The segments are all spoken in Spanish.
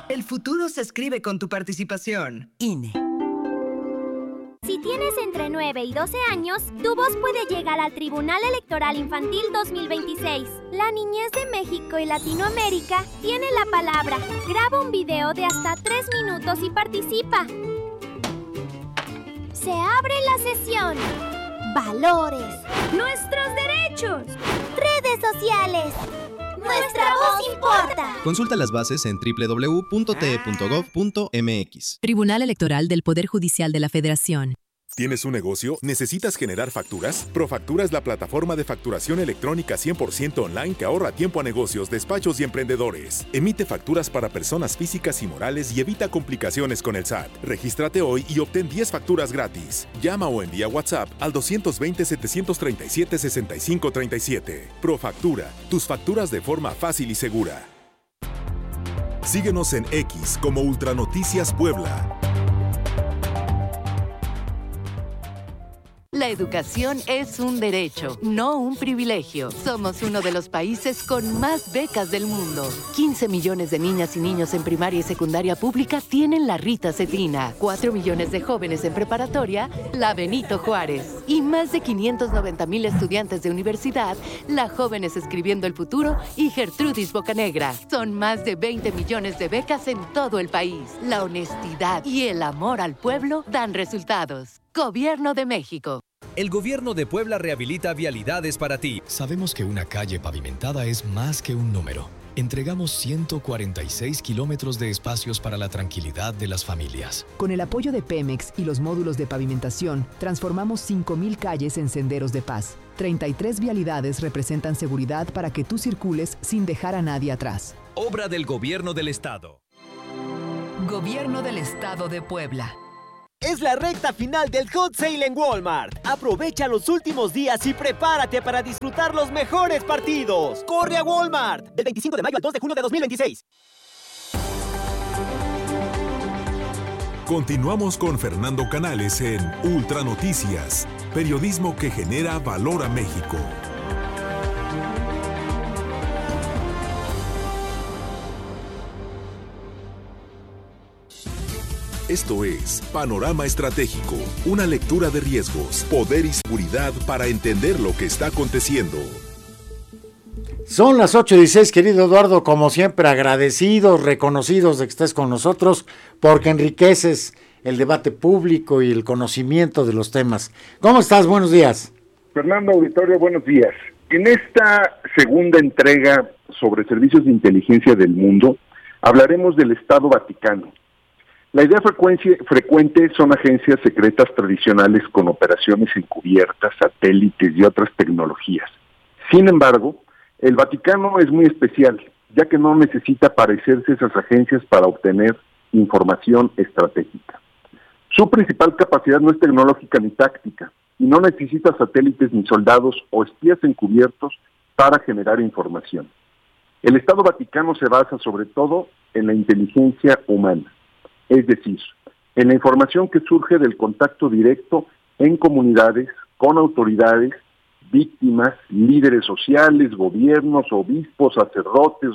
El futuro se escribe con tu participación. INE. Si tienes entre 9 y 12 años, tu voz puede llegar al Tribunal Electoral Infantil 2026. La niñez de México y Latinoamérica tiene la palabra. Graba un video de hasta 3 minutos y participa. Se abre la sesión. Valores. Nuestros derechos. Redes sociales. Nuestra voz importa. Consulta las bases en www.te.gov.mx. Tribunal Electoral del Poder Judicial de la Federación. ¿Tienes un negocio? ¿Necesitas generar facturas? Profactura es la plataforma de facturación electrónica 100% online que ahorra tiempo a negocios, despachos y emprendedores. Emite facturas para personas físicas y morales y evita complicaciones con el SAT. Regístrate hoy y obtén 10 facturas gratis. Llama o envía WhatsApp al 220-737-6537. Profactura, tus facturas de forma fácil y segura. Síguenos en X como Ultranoticias Puebla. La educación es un derecho, no un privilegio. Somos uno de los países con más becas del mundo. 15 millones de niñas y niños en primaria y secundaria pública tienen la Rita Cetina. 4 millones de jóvenes en preparatoria, la Benito Juárez. Y más de 590,000 estudiantes de universidad, la Jóvenes Escribiendo el Futuro y Gertrudis Bocanegra. Son más de 20 millones de becas en todo el país. La honestidad y el amor al pueblo dan resultados. Gobierno de México. El Gobierno de Puebla rehabilita vialidades para ti. Sabemos que una calle pavimentada es más que un número. Entregamos 146 kilómetros de espacios para la tranquilidad de las familias. Con el apoyo de Pemex y los módulos de pavimentación, transformamos 5,000 calles en senderos de paz. 33 vialidades representan seguridad para que tú circules sin dejar a nadie atrás. Obra del Gobierno del Estado. Gobierno del Estado de Puebla. Es la recta final del Hot Sale en Walmart. Aprovecha los últimos días y prepárate para disfrutar los mejores partidos. ¡Corre a Walmart! Del 25 de mayo al 2 de junio de 2026. Continuamos con Fernando Canales en Ultranoticias, periodismo que genera valor a México. Esto es Panorama Estratégico, una lectura de riesgos, poder y seguridad para entender lo que está aconteciendo. Son las 8:16, querido Eduardo, como siempre agradecidos, reconocidos de que estés con nosotros, porque enriqueces el debate público y el conocimiento de los temas. ¿Cómo estás? Buenos días. Fernando Auditorio, buenos días. En esta segunda entrega sobre servicios de inteligencia del mundo, hablaremos del Estado Vaticano. La idea frecuente son agencias secretas tradicionales con operaciones encubiertas, satélites y otras tecnologías. Sin embargo, el Vaticano es muy especial, ya que no necesita parecerse a esas agencias para obtener información estratégica. Su principal capacidad no es tecnológica ni táctica, y no necesita satélites ni soldados o espías encubiertos para generar información. El Estado Vaticano se basa sobre todo en la inteligencia humana. Es decir, en la información que surge del contacto directo en comunidades, con autoridades, víctimas, líderes sociales, gobiernos, obispos, sacerdotes,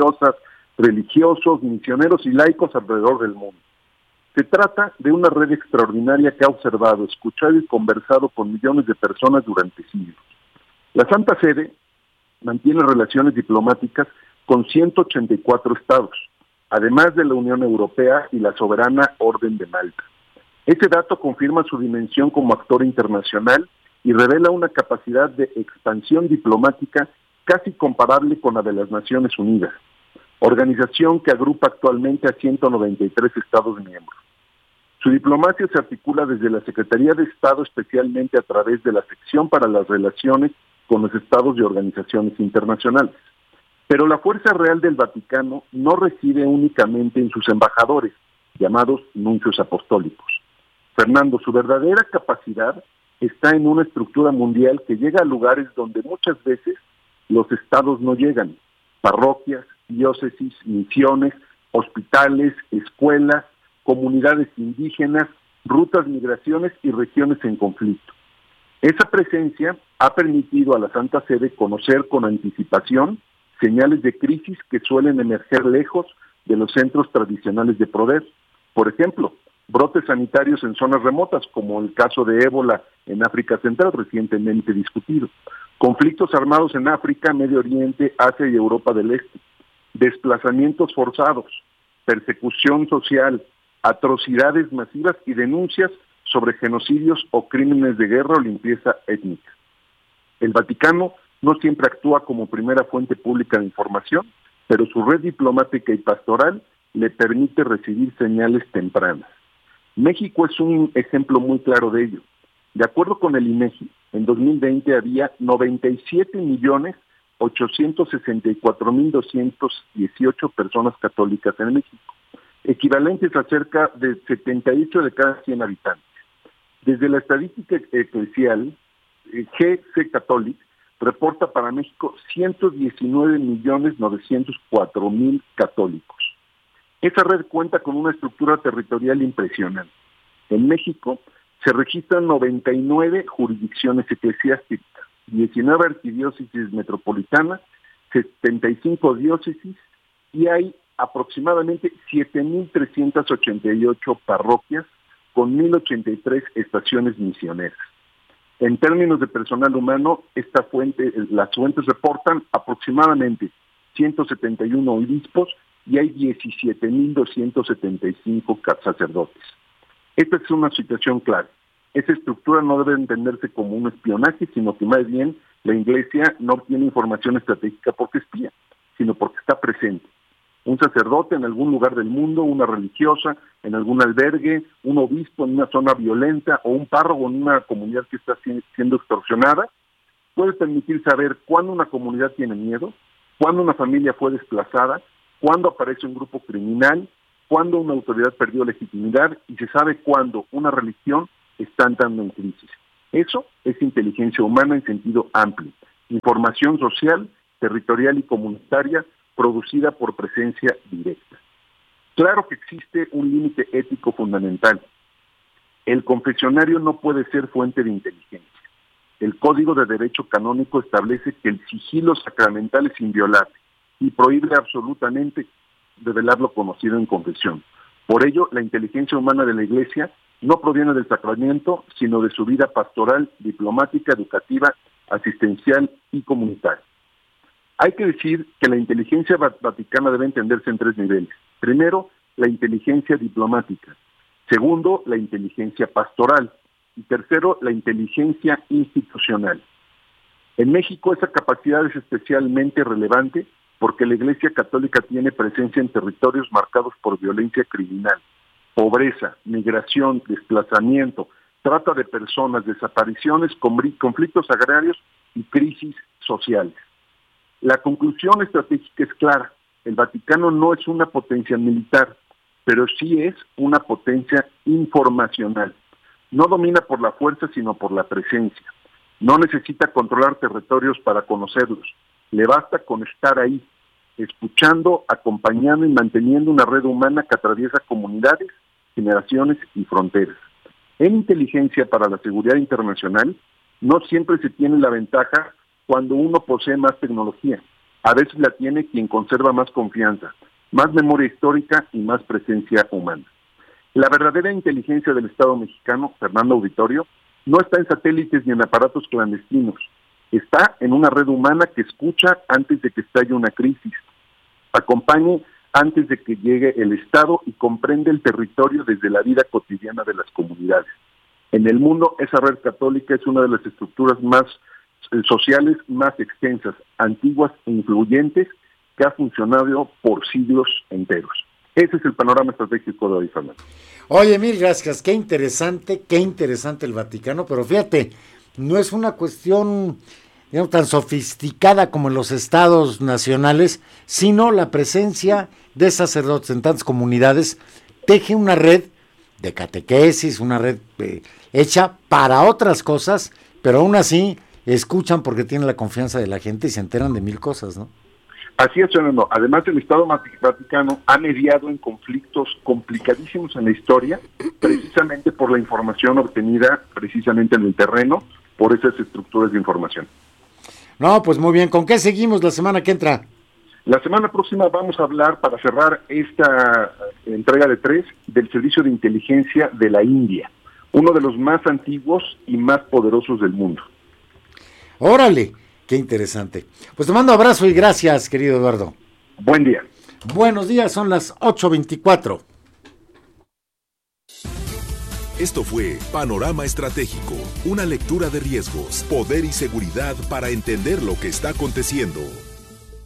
religiosos, misioneros y laicos alrededor del mundo. Se trata de una red extraordinaria que ha observado, escuchado y conversado con millones de personas durante siglos. La Santa Sede mantiene relaciones diplomáticas con 184 estados, además de la Unión Europea y la soberana Orden de Malta. Ese dato confirma su dimensión como actor internacional y revela una capacidad de expansión diplomática casi comparable con la de las Naciones Unidas, organización que agrupa actualmente a 193 Estados miembros. Su diplomacia se articula desde la Secretaría de Estado, especialmente a través de la sección para las relaciones con los estados y organizaciones internacionales. Pero la fuerza real del Vaticano no reside únicamente en sus embajadores, llamados nuncios apostólicos. Fernando, su verdadera capacidad está en una estructura mundial que llega a lugares donde muchas veces los estados no llegan: parroquias, diócesis, misiones, hospitales, escuelas, comunidades indígenas, rutas, migraciones y regiones en conflicto. Esa presencia ha permitido a la Santa Sede conocer con anticipación señales de crisis que suelen emerger lejos de los centros tradicionales de poder. Por ejemplo, brotes sanitarios en zonas remotas, como el caso de ébola en África Central, recientemente discutido. Conflictos armados en África, Medio Oriente, Asia y Europa del Este. Desplazamientos forzados, persecución social, atrocidades masivas y denuncias sobre genocidios o crímenes de guerra o limpieza étnica. El Vaticano no siempre actúa como primera fuente pública de información, pero su red diplomática y pastoral le permite recibir señales tempranas. México es un ejemplo muy claro de ello. De acuerdo con el INEGI, en 2020 había 97.864.218 personas católicas en México, equivalentes a cerca de 78 de cada 100 habitantes. Desde la estadística eclesial, GC Catholic reporta para México 119.904.000 católicos. Esa red cuenta con una estructura territorial impresionante. En México se registran 99 jurisdicciones eclesiásticas, 19 arquidiócesis metropolitanas, 75 diócesis y hay aproximadamente 7.388 parroquias con 1.083 estaciones misioneras. En términos de personal humano, las fuentes reportan aproximadamente 171 obispos y hay 17.275 sacerdotes. Esta es una situación clara. Esa estructura no debe entenderse como un espionaje, sino que más bien la Iglesia no obtiene información estratégica porque espía, sino porque está presente. Un sacerdote en algún lugar del mundo, una religiosa en algún albergue, un obispo en una zona violenta o un párroco en una comunidad que está siendo extorsionada, puede permitir saber cuándo una comunidad tiene miedo, cuándo una familia fue desplazada, cuándo aparece un grupo criminal, cuándo una autoridad perdió legitimidad y se sabe cuándo una religión está entrando en crisis. Eso es inteligencia humana en sentido amplio, información social, territorial y comunitaria producida por presencia directa. Claro que existe un límite ético fundamental. El confesionario no puede ser fuente de inteligencia. El Código de Derecho Canónico establece que el sigilo sacramental es inviolable y prohíbe absolutamente revelar lo conocido en confesión. Por ello, la inteligencia humana de la Iglesia no proviene del sacramento, sino de su vida pastoral, diplomática, educativa, asistencial y comunitaria. Hay que decir que la inteligencia vaticana debe entenderse en 3 niveles. Primero, la inteligencia diplomática. Segundo, la inteligencia pastoral. Y tercero, la inteligencia institucional. En México esa capacidad es especialmente relevante porque la Iglesia Católica tiene presencia en territorios marcados por violencia criminal, pobreza, migración, desplazamiento, trata de personas, desapariciones, conflictos agrarios y crisis sociales. La conclusión estratégica es clara. El Vaticano no es una potencia militar, pero sí es una potencia informacional. No domina por la fuerza, sino por la presencia. No necesita controlar territorios para conocerlos. Le basta con estar ahí, escuchando, acompañando y manteniendo una red humana que atraviesa comunidades, generaciones y fronteras. En inteligencia para la seguridad internacional, no siempre se tiene la ventaja cuando uno posee más tecnología. A veces la tiene quien conserva más confianza, más memoria histórica y más presencia humana. La verdadera inteligencia del Estado mexicano, Fernando Auditorio, no está en satélites ni en aparatos clandestinos. Está en una red humana que escucha antes de que estalle una crisis, acompañe antes de que llegue el Estado y comprende el territorio desde la vida cotidiana de las comunidades. En el mundo, esa red católica es una de las estructuras más sociales más extensas, antiguas e influyentes que ha funcionado por siglos enteros. Ese es el panorama estratégico de hoy, Fernando. Oye, mil gracias, qué interesante el Vaticano, pero fíjate, no es una cuestión, digamos, tan sofisticada como en los estados nacionales, sino la presencia de sacerdotes en tantas comunidades teje una red de catequesis, una red hecha para otras cosas, pero aún así escuchan porque tienen la confianza de la gente y se enteran de mil cosas, ¿no? Así es, Fernando. Además, el Estado Vaticano ha mediado en conflictos complicadísimos en la historia, precisamente por la información obtenida precisamente en el terreno, por esas estructuras de información. No, pues muy bien. ¿Con qué seguimos la semana que entra? La semana próxima vamos a hablar, para cerrar esta entrega de 3, del servicio de inteligencia de la India, uno de los más antiguos y más poderosos del mundo. Órale, qué interesante. Pues te mando abrazo y gracias, querido Eduardo. Buen día. Buenos días, son las 8:24. Esto fue Panorama Estratégico, una lectura de riesgos, poder y seguridad para entender lo que está aconteciendo.